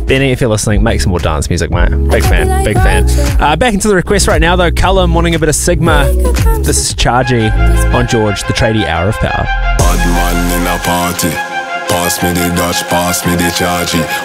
Benny, if you're listening, make some more dance music, mate. Big fan, big fan. Back into the request right now, though. Cullum wanting a bit of Sigma. This is Chargy on George, the tradie Hour of Power. Bad man in a party. Pass me the Dutch, pass me the Chargy.